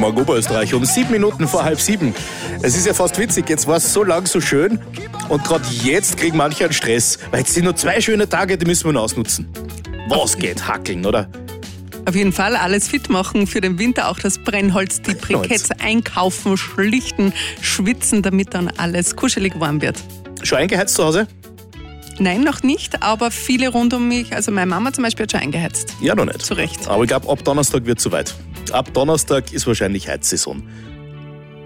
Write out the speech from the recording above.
Morgen Oberösterreich um 7 Minuten vor 6:30. Es ist ja fast witzig, jetzt war es so lang so schön und gerade jetzt kriegen manche einen Stress, weil jetzt sind nur 2 schöne Tage, die müssen wir noch ausnutzen. Was geht? Hackeln, oder? Auf jeden Fall alles fit machen für den Winter, auch das Brennholz, die Briketts einkaufen, schlichten, schwitzen, damit dann alles kuschelig warm wird. Schon eingeheizt zu Hause? Nein, noch nicht, aber viele rund um mich, also meine Mama zum Beispiel hat schon eingeheizt. Ja, noch nicht. Zu Recht. Aber ich glaube, ab Donnerstag wird es soweit. Ab Donnerstag ist wahrscheinlich Heizsaison.